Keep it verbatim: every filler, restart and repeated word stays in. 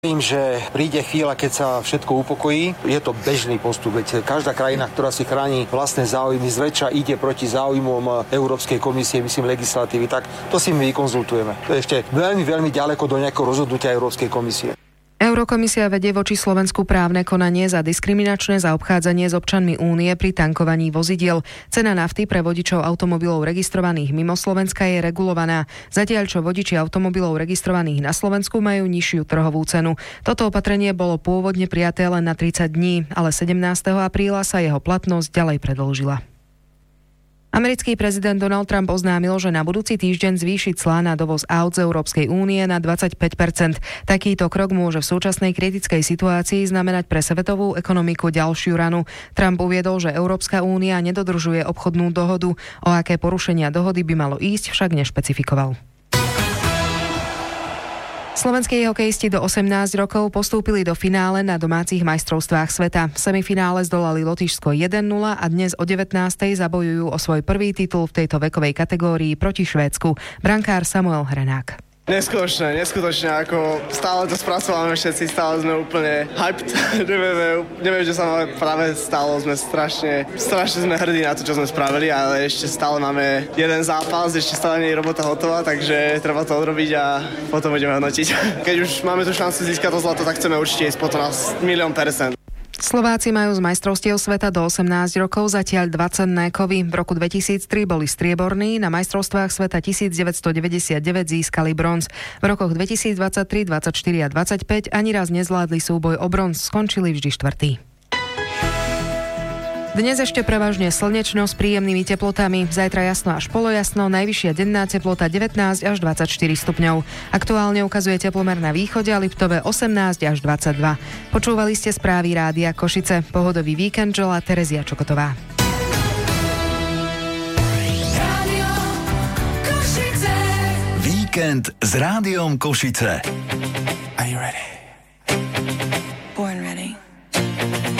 Viem, že príde chvíľa, keď sa všetko upokojí. Je to bežný postup, veď každá krajina, ktorá si chráni vlastné záujmy, zväčša ide proti záujmom Európskej komisie, myslím legislatívy, tak to si my vykonzultujeme. To je ešte veľmi, veľmi ďaleko do nejakého rozhodnutia Európskej komisie. Eurokomisia vedie voči Slovensku právne konanie za diskriminačné zaobchádzanie s občanmi Únie pri tankovaní vozidiel. Cena nafty pre vodičov automobilov registrovaných mimo Slovenska je regulovaná, zatiaľ čo vodiči automobilov registrovaných na Slovensku majú nižšiu trhovú cenu. Toto opatrenie bolo pôvodne prijaté len na tridsať dní, ale sedemnásteho apríla sa jeho platnosť ďalej predĺžila. Americký prezident Donald Trump oznámil, že na budúci týždeň zvýši clá na dovoz aut z Európskej únie na dvadsaťpäť percent. Takýto krok môže v súčasnej kritickej situácii znamenať pre svetovú ekonomiku ďalšiu ranu. Trump uviedol, že Európska únia nedodržuje obchodnú dohodu. O aké porušenia dohody by malo ísť, však nešpecifikoval. Slovenskí hokejisti do osemnásť rokov postúpili do finále na domácich majstrovstvách sveta. V semifinále zdolali Lotyšsko jeden nula a dnes o devätnástej zabojujú o svoj prvý titul v tejto vekovej kategórii proti Švédsku. Brankár Samuel Hrenák. Neskutočné, neskutočne, ako stále to spracovávame všetci, stále sme úplne hyped, neviem, neviem, čo sa nám práve stalo, sme strašne, strašne sme hrdí na to, čo sme spravili, ale ešte stále máme jeden zápas, ešte stále nie je robota hotová, takže treba to odrobiť a potom budeme hodnotiť. Keď už máme tu šancu získať to zlato, tak chceme určite ísť potom na milión percent. Slováci majú z majstrovstiev sveta do osemnásť rokov zatiaľ dva cenné kovy. V roku dvetisíctri boli strieborní, na majstrovstvách sveta devätnásťstodeväťdesiatdeväť získali bronz. V rokoch dvetisícdvadsaťtri, dvadsaťštyri a dvadsaťpäť ani raz nezvládli súboj o bronz, skončili vždy štvrtý. Dnes ešte prevažne slnečno s príjemnými teplotami, zajtra jasno až polojasno, najvyššia denná teplota devätnásť až dvadsaťštyri stupňov. Aktuálne ukazuje teplomer na východe a Liptove osemnásť až dvadsaťdva. Počúvali ste správy Rádia Košice. Pohodový víkend želá Terezia Čokotová. Víkend s Rádiom Košice. Are you ready?